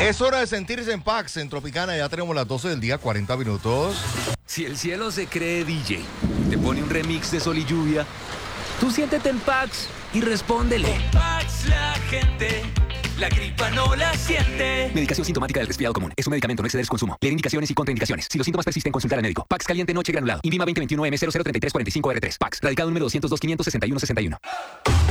Es hora de sentirse en Pax, en Tropicana. Ya tenemos las 12 del día, 40 minutos. Si el cielo se cree DJ, te pone un remix de Sol y Lluvia, tú siéntete en Pax y respóndele. Con Pax la gente, la gripa no la siente. Medicación sintomática del resfriado común. Es un medicamento, no exceder su consumo. Leer indicaciones y contraindicaciones. Si los síntomas persisten, consultar al médico. Pax caliente noche granulado. INVIMA 2021 M003345R3. Pax. Radicado número 202 561 61.